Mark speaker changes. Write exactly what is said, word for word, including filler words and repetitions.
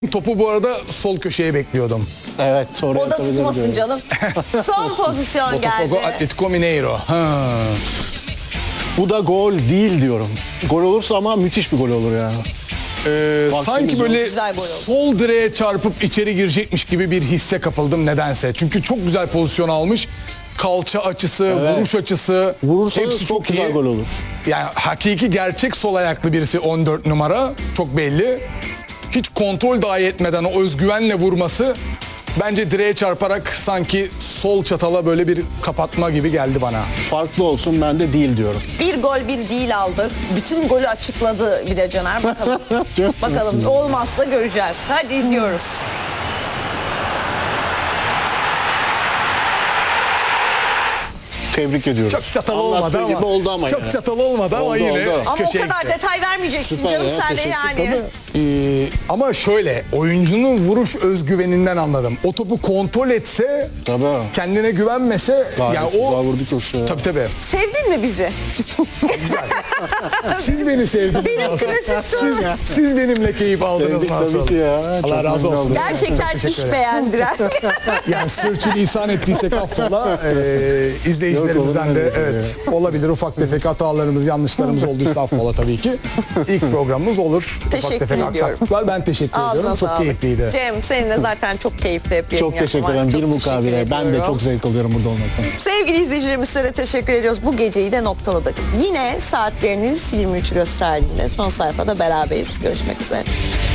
Speaker 1: Topu bu arada sol köşeye bekliyordum.
Speaker 2: Evet. Oraya
Speaker 3: O da
Speaker 2: atabilir
Speaker 3: tutmasın
Speaker 2: diyorum.
Speaker 3: canım. Son pozisyon
Speaker 1: Botafogo
Speaker 3: geldi.
Speaker 1: Atletico Mineiro. Ha.
Speaker 2: Bu da gol değil diyorum. Gol olursa ama müthiş bir gol olur yani.
Speaker 1: Ee,
Speaker 2: Vaktimiz
Speaker 1: sanki
Speaker 2: yok.
Speaker 1: böyle
Speaker 3: Güzel gol oldu.
Speaker 1: sol direğe çarpıp içeri girecekmiş gibi bir hisse kapıldım nedense. Çünkü çok güzel pozisyon almış. Kalça açısı,
Speaker 2: Evet.
Speaker 1: vuruş açısı
Speaker 2: Vurursanız
Speaker 1: hepsi
Speaker 2: çok,
Speaker 1: çok
Speaker 2: güzel
Speaker 1: iyi.
Speaker 2: gol olur.
Speaker 1: Yani hakiki gerçek sol ayaklı birisi on dört numara. Çok belli. Hiç kontrol dahi etmeden o özgüvenle vurması bence direğe çarparak sanki sol çatala böyle bir kapatma gibi geldi bana.
Speaker 2: Farklı olsun, ben de değil diyorum.
Speaker 3: Bir gol bir değil aldı. Bütün golü açıkladı bir de Caner. Bakalım. Bakalım olmazsa göreceğiz. Hadi izliyoruz.
Speaker 2: Tebrik ediyoruz.
Speaker 1: Çok çatalı olmadı
Speaker 2: Anlattığı
Speaker 1: ama.
Speaker 2: gibi oldu ama
Speaker 1: Çok
Speaker 2: yani.
Speaker 1: çatalı olmadı ama
Speaker 2: Oldu,
Speaker 1: yine
Speaker 2: oldu.
Speaker 3: Ama o
Speaker 1: köşeye
Speaker 3: kadar
Speaker 1: gitti.
Speaker 3: detay vermeyeceksin
Speaker 2: Süper
Speaker 3: canım
Speaker 2: ya,
Speaker 3: sen de
Speaker 2: teşekkür
Speaker 3: yani.
Speaker 2: ederim.
Speaker 1: Ee, ama şöyle oyuncunun vuruş özgüveninden anladım. O topu kontrol etse,
Speaker 2: Tabii.
Speaker 1: kendine güvenmese
Speaker 2: Gayet
Speaker 1: yani
Speaker 2: güzel
Speaker 1: o
Speaker 2: vurdu köşeye.
Speaker 1: tabii tabii.
Speaker 3: Sevdin mi bizi?
Speaker 1: Siz beni sevdiniz.
Speaker 3: Benim
Speaker 1: nasıl?
Speaker 3: klasik sorum.
Speaker 1: Siz, siz benimle keyif aldınız
Speaker 2: Sevdik
Speaker 1: nasıl?
Speaker 2: tabii ki ya. Çok
Speaker 1: Allah razı
Speaker 2: memnun
Speaker 1: olsun.
Speaker 2: oldum.
Speaker 3: Gerçekten
Speaker 1: Çok teşekkür
Speaker 3: iş
Speaker 1: ederim.
Speaker 3: beğendiren.
Speaker 1: Yani sürçülisan ettiysek affola. Ee, izleyicilerimizden
Speaker 2: Yok, olur
Speaker 1: de
Speaker 2: mu?
Speaker 1: evet olabilir ufak tefek hatalarımız, yanlışlarımız olduysa affola tabii ki. İlk programımız olur.
Speaker 3: Teşekkür
Speaker 1: ufak tefek
Speaker 3: ediyorum.
Speaker 1: aksaklıklar. Ben teşekkür
Speaker 3: Ağzına
Speaker 1: ediyorum. Çok
Speaker 3: sağlık.
Speaker 1: keyifliydi.
Speaker 3: Cem seninle zaten çok keyifli hep yayın
Speaker 2: Çok teşekkür
Speaker 3: yapmak.
Speaker 2: ederim.
Speaker 3: Çok
Speaker 2: Bir
Speaker 3: teşekkür
Speaker 2: mukabele. Ben de
Speaker 3: ediyorum.
Speaker 2: çok zevk alıyorum burada olmaktan.
Speaker 3: Sevgili izleyicilerimiz size de teşekkür ediyoruz. Bu geceyi de noktaladık. Yine saatleriniz yirmi üçü gösterdiğinde son sayfada beraberiz. Görüşmek üzere.